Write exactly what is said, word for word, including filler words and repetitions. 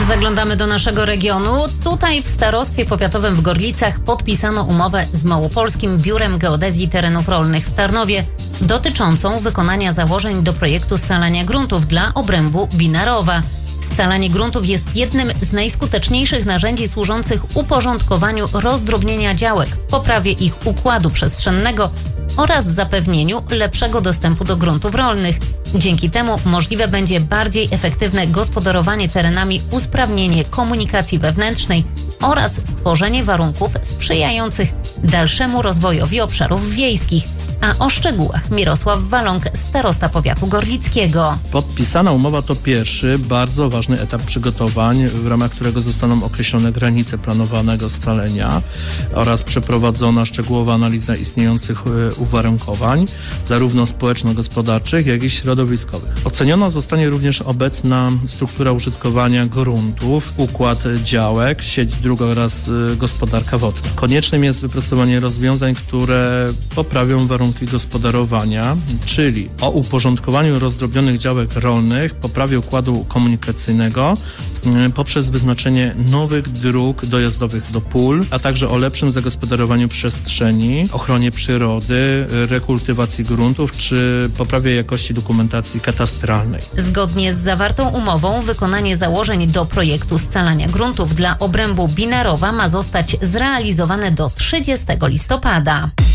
Zaglądamy do naszego regionu. Tutaj w Starostwie Powiatowym w Gorlicach podpisano umowę z Małopolskim Biurem Geodezji Terenów Rolnych w Tarnowie dotyczącą wykonania założeń do projektu scalania gruntów dla obrębu Winarowa. Scalanie gruntów jest jednym z najskuteczniejszych narzędzi służących uporządkowaniu rozdrobnienia działek, poprawie ich układu przestrzennego oraz zapewnieniu lepszego dostępu do gruntów rolnych. Dzięki temu możliwe będzie bardziej efektywne gospodarowanie terenami, usprawnienie komunikacji wewnętrznej oraz stworzenie warunków sprzyjających dalszemu rozwojowi obszarów wiejskich. A o szczegółach Mirosław Waląg, starosta powiatu gorlickiego. Podpisana umowa to pierwszy, bardzo ważny etap przygotowań, w ramach którego zostaną określone granice planowanego scalenia oraz przeprowadzona szczegółowa analiza istniejących uwarunkowań, zarówno społeczno-gospodarczych, jak i środowiskowych. Oceniona zostanie również obecna struktura użytkowania gruntów, układ działek, sieć dróg oraz gospodarka wodna. Koniecznym jest wypracowanie rozwiązań, które poprawią warunki gospodarowania, czyli o uporządkowaniu rozdrobnionych działek rolnych, poprawie układu komunikacyjnego poprzez wyznaczenie nowych dróg dojazdowych do pól, a także o lepszym zagospodarowaniu przestrzeni, ochronie przyrody, rekultywacji gruntów czy poprawie jakości dokumentacji katastralnej. Zgodnie z zawartą umową wykonanie założeń do projektu scalania gruntów dla obrębu Winarowa ma zostać zrealizowane do trzydziestego listopada.